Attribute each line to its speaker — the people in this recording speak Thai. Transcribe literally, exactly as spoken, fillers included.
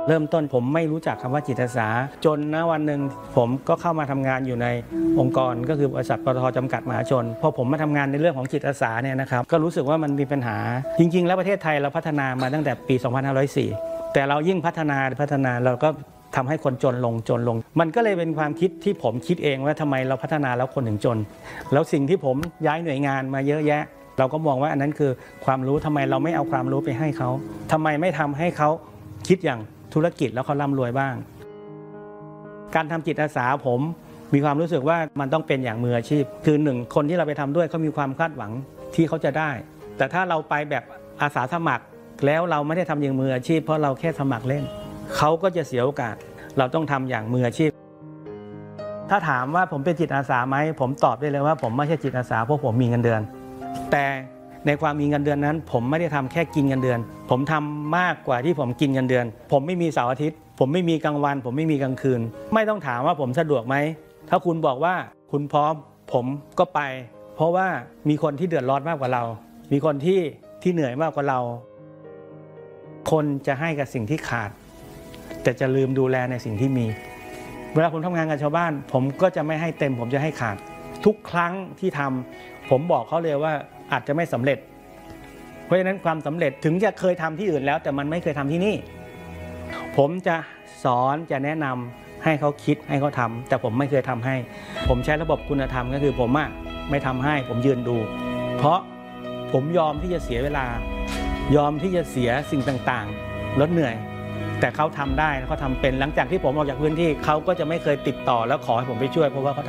Speaker 1: เริ่มต้นผมไม่รู้จักคำว่าจิตอาสาจนณวันหนึ่งผมก็เข้ามาทำงานอยู่ในองค์กรก็คือบริษัทปตท.จำกัดมหาชนพอผมมาทำงานในเรื่องของจิตอาสาเนี่ยนะครับก็รู้สึกว่ามันมีปัญหาจริงๆแล้วประเทศไทยเราพัฒนามาตั้งแต่ปี สองพันห้าร้อยสี่ แต่เรายิ่งพัฒนาพัฒนาเราก็ทำให้คนจนลงจนลงมันก็เลยเป็นความคิดที่ผมคิดเองว่าทำไมเราพัฒนาแล้วคนถึงจนแล้วสิ่งที่ผมย้ายหน่วยงานมาเยอะแยะเราก็มองว่าอันนั้นคือความรู้ทำไมเราไม่เอาความรู้ไปให้เขาทำไมไม่ทำให้เขาคิดอย่างธุรกิจแล้วเขาร่ำรวยบ้างการทำจิตอาสาผมมีความรู้สึกว่ามันต้องเป็นอย่างมืออาชีพคือหนึ่งคนที่เราไปทำด้วยเขามีความคาดหวังที่เขาจะได้แต่ถ้าเราไปแบบอาสาสมัครแล้วเราไม่ได้ทำอย่างมืออาชีพเพราะเราแค่สมัครเล่นเขาก็จะเสียโอกาสเราต้องทำอย่างมืออาชีพถ้าถามว่าผมเป็นจิตอาสาไหมผมตอบได้เลยว่าผมไม่ใช่จิตอาสาเพราะผมมีเงินเดือนแต่ในความมีเงินเดือนนั้นผมไม่ได้ทำแค่กินเงินเดือนผมทำมากกว่าที่ผมกินเงินเดือนผมไม่มีเสาร์อาทิตย์ผมไม่มีกลางวันผมไม่มีกลางคืนไม่ต้องถามว่าผมสะดวกไหมถ้าคุณบอกว่าคุณพร้อมผมก็ไปเพราะว่ามีคนที่เดือดร้อนมากกว่าเรามีคนที่ที่เหนื่อยมากกว่าเราคนจะให้กับสิ่งที่ขาดแต่จะลืมดูแลในสิ่งที่มีเวลาผมทำงานกับชาวบ้านผมก็จะไม่ให้เต็มผมจะให้ขาดทุกครั้งที่ทำผมบอกเขาเลยว่าอาจจะไม่สำเร็จเพราะฉะนั้นความสำเร็จถึงจะเคยทำที่อื่นแล้วแต่มันไม่เคยทำที่นี่ผมจะสอนจะแนะนำให้เขาคิดให้เขาทำแต่ผมไม่เคยทำให้ผมใช้ระบบคุณธรรมก็คือผมอะไม่ทำให้ผมยืนดูเพราะผมยอมที่จะเสียเวลายอมที่จะเสียสิ่งต่างๆลดเหนื่อยแต่เขาทำได้เขาทำเป็นหลังจากที่ผมออกจากพื้นที่เขาก็จะไม่เคยติดต่อแล้วขอให้ผมไปช่วยเพราะว่าเขา